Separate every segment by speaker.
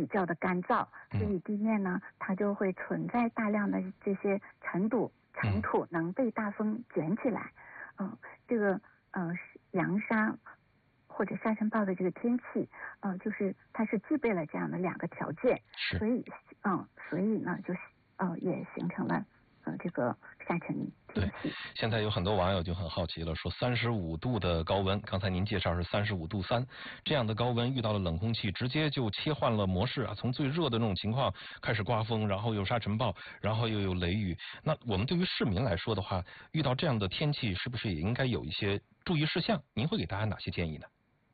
Speaker 1: 比较的干燥，所以地面呢它就会存在大量的这些尘土能被大风卷起来。这个扬沙或者沙尘暴的这个天气，就是它是具备了这样的2个条件，所以呢就也形成了这个沙尘天气。
Speaker 2: 对，现在有很多网友就很好奇了，说35度的高温，刚才您介绍是35度3，这样的高温遇到了冷空气，直接就切换了模式啊，从最热的那种情况开始刮风，然后有沙尘暴，然后又有雷雨。那我们对于市民来说的话，遇到这样的天气，是不是也应该有一些注意事项？您会给大家哪些建议呢？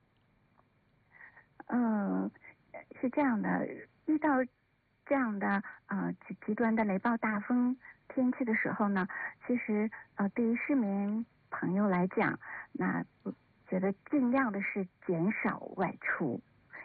Speaker 1: 是这样的，遇到这样的极端的雷暴大风天气的时候呢，其实对于市民朋友来讲，那我觉得尽量的是减少外出。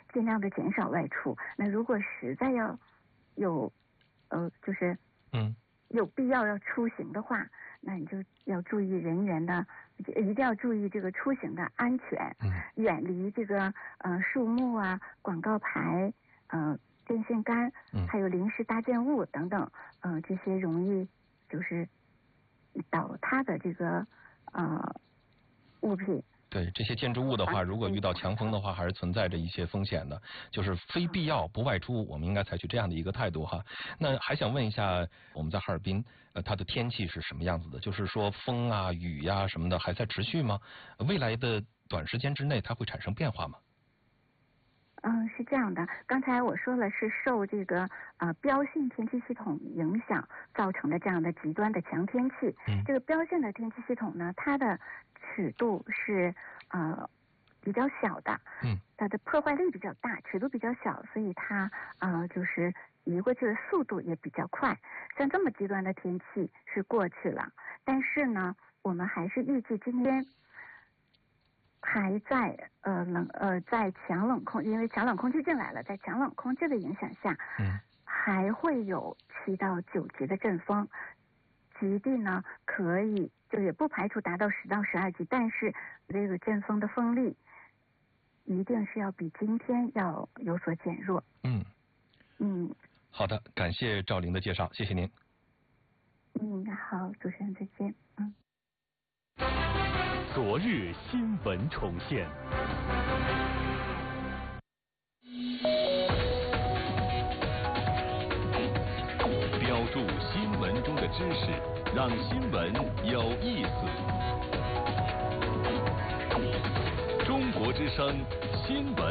Speaker 1: 那如果实在要有就是有必要要出行的话，那你就要注意人员的，一定要注意这个出行的安全，远离这个树木啊、广告牌、电线杆，还有临时搭建物等等，这些容易就是倒塌的这个物品。
Speaker 2: 对，这些建筑物的话，如果遇到强风的话，还是存在着一些风险的，就是非必要不外出，我们应该采取这样的一个态度哈。那还想问一下，我们在哈尔滨，它的天气是什么样子的？就是说风啊、雨呀什么的还在持续吗？未来的短时间之内，它会产生变化吗？
Speaker 1: 是这样的，刚才我说了是受这个标性天气系统影响造成的这样的极端的强天气。这个标性的天气系统呢，它的尺度是比较小的，它的破坏力比较大，尺度比较小，所以它就是移过去的速度也比较快。像这么极端的天气是过去了，但是呢，我们还是预计今天还在在强冷空，因为强冷空气进来了，在强冷空气的影响下，还会有7到9级的阵风，极地呢可以就也不排除达到10到12级，但是这个阵风的风力一定是要比今天要有所减弱。
Speaker 2: 好的，感谢赵玲的介绍，谢谢您。
Speaker 1: 好，主持人再见。
Speaker 3: 昨日新闻重现。标注新闻中的知识，让新闻有意思。中国之声新闻